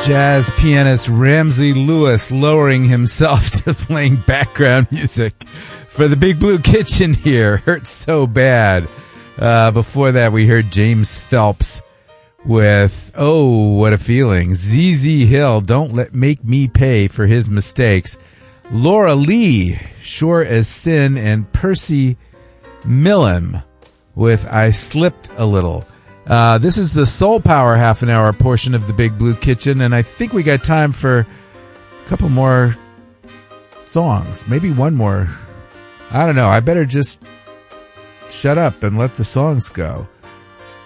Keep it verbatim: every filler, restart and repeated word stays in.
Jazz pianist Ramsey Lewis lowering himself to playing background music for the Big Blue Kitchen here. Hurts so bad. Uh, before that, we heard James Phelps with Oh, What a Feeling. Z Z Hill, Don't Let Make Me Pay for His Mistakes. Laura Lee, Sure as Sin, and Percy Millam with I Slipped a Little. Uh, this is the Soul Power half an hour portion of the Big Blue Kitchen, and I think we got time for a couple more songs. Maybe one more. I don't know. I better just shut up and let the songs go.